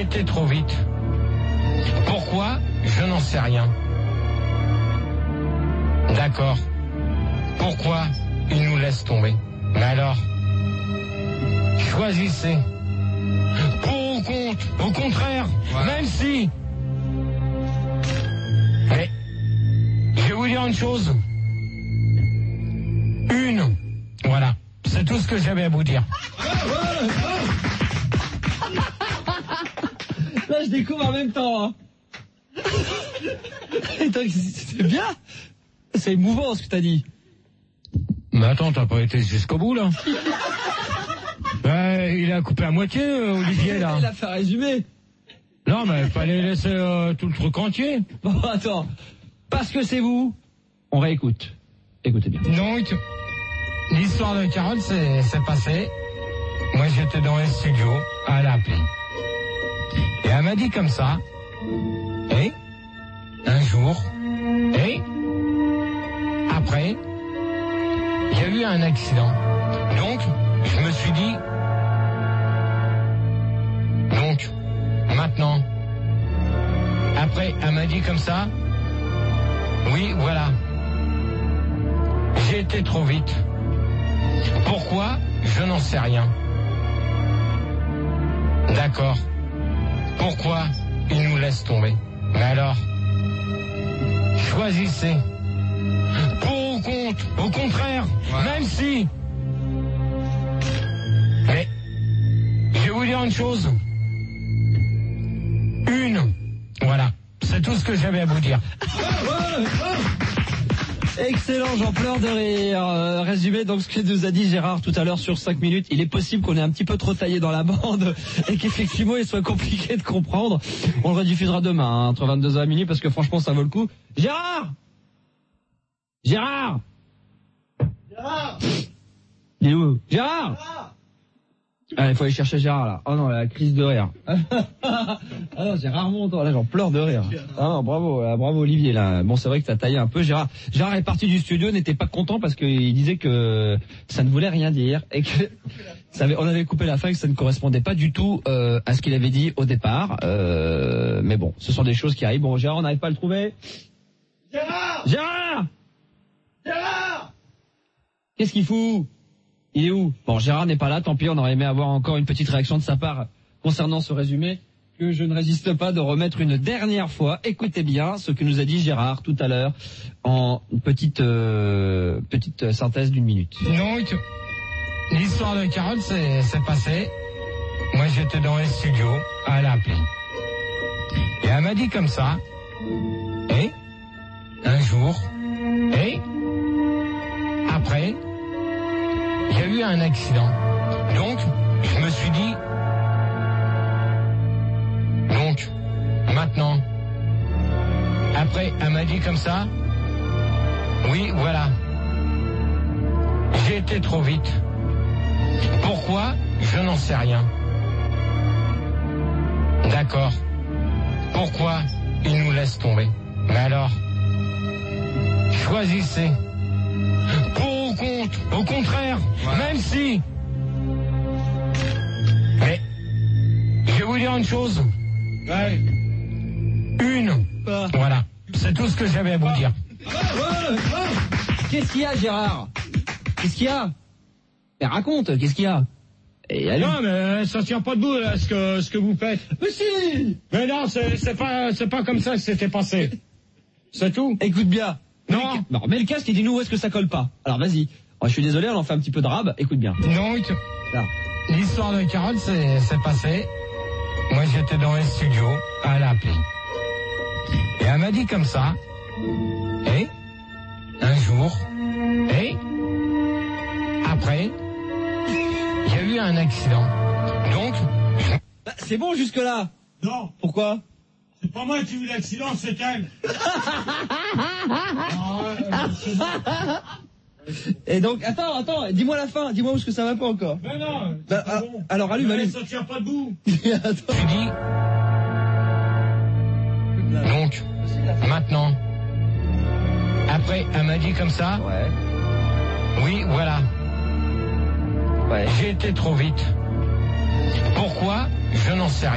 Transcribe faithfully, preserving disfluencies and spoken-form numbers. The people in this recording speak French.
été trop vite. Pourquoi? Je n'en sais rien. D'accord. Pourquoi il nous laisse tomber? Mais alors, choisissez. Pour ou contre, au contraire, ouais. Même si... Mais, je vais vous dire une chose. Une. Voilà. C'est tout ce que j'avais à vous dire. Là, je découvre en même temps. Hein. C'est bien. C'est émouvant ce que t'as dit. Mais attends, t'as pas été jusqu'au bout, là? Ben, il a coupé à moitié, euh, Olivier, là. Il a fait un résumé. Non, mais il fallait laisser euh, tout le truc entier. Bon, attends. Parce que c'est vous, on réécoute. Écoutez bien. Donc, l'histoire de Carole, c'est, c'est passé. Moi, j'étais dans les studios, elle a appelé. Et elle m'a dit comme ça, et, un jour, et, après, il y a eu un accident. Donc, je me suis dit, donc, maintenant, après, elle m'a dit comme ça, oui, voilà, j'ai été trop vite. Pourquoi? Je n'en sais rien. D'accord. Pourquoi il nous laisse tomber? Mais alors, choisissez. Pour ou contre, au contraire, ouais. Même si... Mais, je vais vous dire une chose. Une. Voilà. C'est tout ce que j'avais à vous dire. Excellent, j'en pleure de rire. Euh, résumé donc ce que nous a dit Gérard tout à l'heure sur cinq minutes. Il est possible qu'on ait un petit peu trop taillé dans la bande et qu'effectivement il soit compliqué de comprendre. On le rediffusera demain, hein, entre vingt-deux heures et minuit, parce que franchement ça vaut le coup. Gérard Gérard Gérard Il est où Gérard, Gérard Allez, il faut aller chercher Gérard là. Oh non, la crise de rire. Ah non, j'ai rarement entendu. Là, j'en pleure de rire. Ah non, bravo, là, bravo Olivier là. Bon, c'est vrai que t'as taillé un peu Gérard. Gérard est parti du studio, n'était pas content parce qu'il disait que ça ne voulait rien dire et que ça avait, on avait coupé la fin et que ça ne correspondait pas du tout euh, à ce qu'il avait dit au départ. Euh, mais bon, ce sont des choses qui arrivent. Bon, Gérard, on n'arrive pas à le trouver. Gérard Gérard Gérard Qu'est-ce qu'il fout? Il est où? Bon, Gérard n'est pas là, tant pis, on aurait aimé avoir encore une petite réaction de sa part concernant ce résumé que je ne résiste pas de remettre une dernière fois. Écoutez bien ce que nous a dit Gérard tout à l'heure en petite euh, petite synthèse d'une minute. Donc, l'histoire de Carole, c'est, c'est passé. Moi, j'étais dans les studios, elle a appelé. Et elle m'a dit comme ça, et, un jour, et, après, il y a eu un accident. Donc, je me suis dit, donc, maintenant, après, elle m'a dit comme ça, oui, voilà, j'ai été trop vite. Pourquoi? Je n'en sais rien. D'accord. Pourquoi il nous laisse tomber? Mais alors, choisissez. Pour ou contre, au contraire, ouais. Même si... Mais, je vais vous dire une chose. Ouais. Une. Ah. Voilà. C'est tout ce que j'avais à vous dire. Qu'est-ce qu'il y a, Gérard? Qu'est-ce qu'il y a? Mais raconte, qu'est-ce qu'il y a? Et allez. Non, mais ça tient pas debout, là, ce que, ce que vous faites. Mais si! Mais non, c'est, c'est pas, c'est pas comme ça que c'était passé. C'est tout. Écoute bien. Non. Non, mets le casque et dis-nous où est-ce que ça colle pas. Alors vas-y. Oh, je suis désolé, on en fait un petit peu de rab. Écoute bien. Donc, là. L'histoire de Carole, c'est, c'est passé. Moi, j'étais dans les studios, elle a appelé. Et elle m'a dit comme ça, et, un jour, et, après, il y a eu un accident. Donc, bah, c'est bon jusque-là. Non. Pourquoi? C'est pas moi qui ai eu l'accident, c'est elle. Non, euh, c'est bon. Et donc, attends, attends, dis-moi la fin, dis-moi où est-ce que ça va pas encore. Mais non, c'est bah, pas ah, bon. Alors allume, Mais allume. ça tient pas debout. Attends. tu dis, donc, maintenant, après, elle m'a dit comme ça, Ouais. oui, voilà, Ouais. j'ai été trop vite. Pourquoi? Je n'en sais rien.